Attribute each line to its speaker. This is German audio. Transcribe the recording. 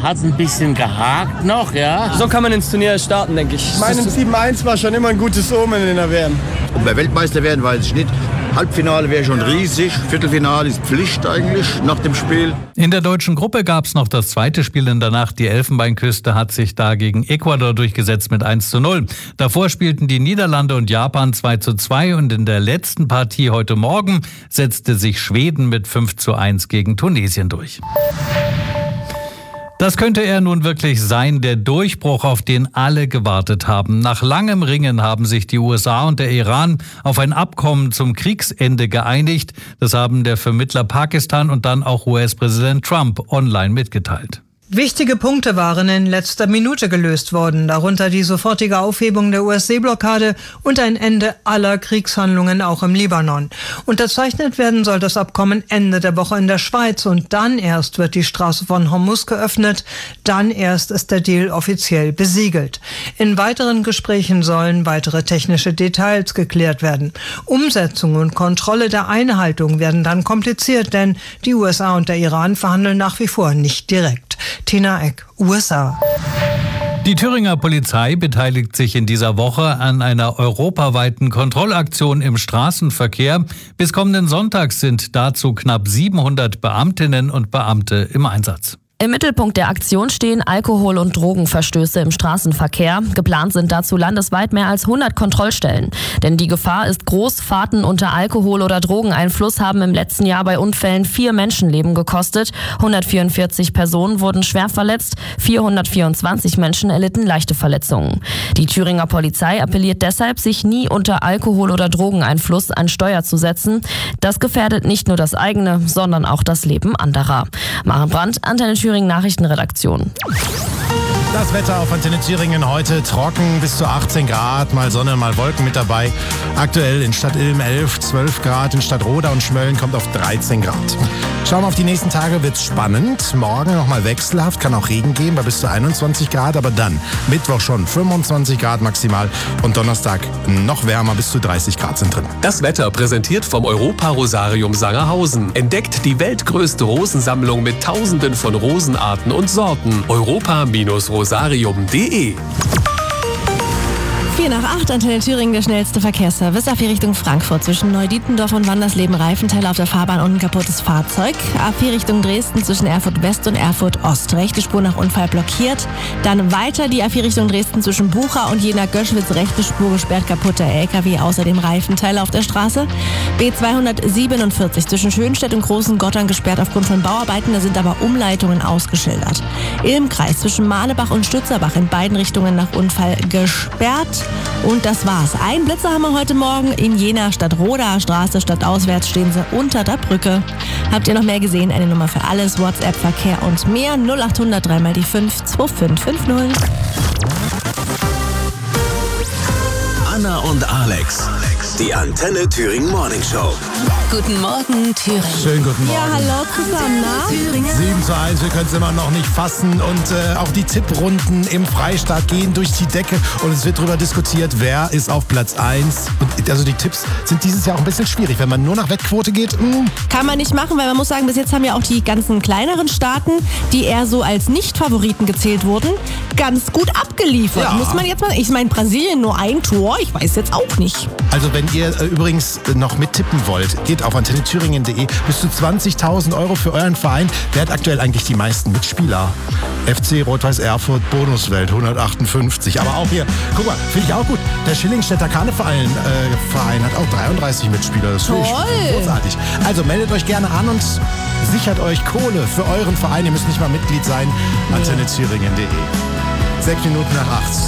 Speaker 1: hat es ein bisschen gehakt noch, ja.
Speaker 2: So kann man ins Turnier starten, denke ich.
Speaker 3: Meinem 7-1 war schon immer ein gutes Omen in der WM.
Speaker 4: Ob wir Weltmeister werden, weiß ich nicht. Halbfinale wäre schon riesig. Viertelfinale ist Pflicht eigentlich nach dem Spiel.
Speaker 5: In der deutschen Gruppe gab es noch das zweite Spiel in der Nacht. Die Elfenbeinküste hat sich da gegen Ecuador durchgesetzt mit 1:0. Davor spielten die Niederlande und Japan 2:2 und in der letzten Partie heute Morgen setzte sich Schweden mit 5:1 gegen Tunesien durch. Das könnte er nun wirklich sein, der Durchbruch, auf den alle gewartet haben. Nach langem Ringen haben sich die USA und der Iran auf ein Abkommen zum Kriegsende geeinigt. Das haben der Vermittler Pakistan und dann auch US-Präsident Trump online mitgeteilt.
Speaker 6: Wichtige Punkte waren in letzter Minute gelöst worden, darunter die sofortige Aufhebung der US-Seeblockade und ein Ende aller Kriegshandlungen auch im Libanon. Unterzeichnet werden soll das Abkommen Ende der Woche in der Schweiz und dann erst wird die Straße von Hormuz geöffnet, dann erst ist der Deal offiziell besiegelt. In weiteren Gesprächen sollen weitere technische Details geklärt werden. Umsetzung und Kontrolle der Einhaltung werden dann kompliziert, denn die USA und der Iran verhandeln nach wie vor nicht direkt. Tina Eck, USA.
Speaker 5: Die Thüringer Polizei beteiligt sich in dieser Woche an einer europaweiten Kontrollaktion im Straßenverkehr. Bis kommenden Sonntag sind dazu knapp 700 Beamtinnen und Beamte im Einsatz.
Speaker 7: Im Mittelpunkt der Aktion stehen Alkohol- und Drogenverstöße im Straßenverkehr. Geplant sind dazu landesweit mehr als 100 Kontrollstellen. Denn die Gefahr ist groß. Fahrten unter Alkohol- oder Drogeneinfluss haben im letzten Jahr bei Unfällen 4 Menschenleben gekostet. 144 Personen wurden schwer verletzt, 424 Menschen erlitten leichte Verletzungen. Die Thüringer Polizei appelliert deshalb, sich nie unter Alkohol- oder Drogeneinfluss an Steuer zu setzen. Das gefährdet nicht nur das eigene, sondern auch das Leben anderer. Maren Brandt, Antenne Thüringen Nachrichtenredaktion.
Speaker 8: Das Wetter auf Antenne Thüringen heute trocken, bis zu 18 Grad, mal Sonne, mal Wolken mit dabei. Aktuell in Stadt Ilm 11, 12 Grad, in Stadt Roda und Schmölln kommt auf 13 Grad. Schauen wir auf die nächsten Tage, wird's spannend. Morgen nochmal wechselhaft, kann auch Regen geben bei bis zu 21 Grad, aber dann Mittwoch schon 25 Grad maximal und Donnerstag noch wärmer, bis zu 30 Grad sind drin.
Speaker 9: Das Wetter präsentiert vom Europa-Rosarium Sangerhausen. Entdeckt die weltgrößte Rosensammlung mit Tausenden von Rosenarten und Sorten. europa-rosarium.de
Speaker 10: 7:45, Antenne Thüringen, der schnellste Verkehrsservice. AP Richtung Frankfurt zwischen Neudietendorf und Wandersleben-Reifenteil auf der Fahrbahn und ein kaputtes Fahrzeug. AP Richtung Dresden zwischen Erfurt West und Erfurt Ost. Rechte Spur nach Unfall blockiert. Dann weiter die AP Richtung Dresden zwischen Bucha und Jena-Göschwitz. Rechte Spur gesperrt, kaputter LKW, außerdem Reifenteile auf der Straße. B247 zwischen Schönstedt und Großen Gottern gesperrt aufgrund von Bauarbeiten. Da sind aber Umleitungen ausgeschildert. Ilmkreis zwischen Mahlebach und Stützerbach in beiden Richtungen nach Unfall gesperrt. Und das war's. Ein Blitzer haben wir heute Morgen in Jena, Stadt Roda Straße, stadtauswärts stehen sie unter der Brücke. Habt ihr noch mehr gesehen? Eine Nummer für alles, WhatsApp, Verkehr und mehr. 0800 3 mal die 5 2550.
Speaker 11: Anna und Alex, die Antenne Thüringen Morning Show.
Speaker 10: Guten Morgen, Thüringen.
Speaker 8: Schönen guten Morgen.
Speaker 10: Ja, hallo zusammen, na?
Speaker 8: 7:1, wir können es immer noch nicht fassen und auch die Tipprunden im Freistaat gehen durch die Decke und es wird darüber diskutiert, wer ist auf Platz 1. Und also die Tipps sind dieses Jahr auch ein bisschen schwierig, wenn man nur nach Wettquote geht.
Speaker 10: Kann man nicht machen, weil man muss sagen, bis jetzt haben ja auch die ganzen kleineren Staaten, die eher so als Nicht-Favoriten gezählt wurden, ganz gut abgeliefert.
Speaker 8: Ja.
Speaker 10: Muss man jetzt mal, ich meine, Brasilien nur ein Tor, ich weiß jetzt auch nicht.
Speaker 8: Also wenn ihr übrigens noch mittippen wollt, geht auf antennethüringen.de. Bis zu 20.000 € für euren Verein. Wer hat aktuell eigentlich die meisten Mitspieler? FC Rot-Weiß Erfurt, Bonuswelt 158. Aber auch hier, guck mal, finde ich auch gut. Der Schillingstädter Karneverein hat auch 33 Mitspieler. Das finde ich großartig. Also meldet euch gerne an und sichert euch Kohle für euren Verein. Ihr müsst nicht mal Mitglied sein. antennethüringen.de 6 Minuten nach 8.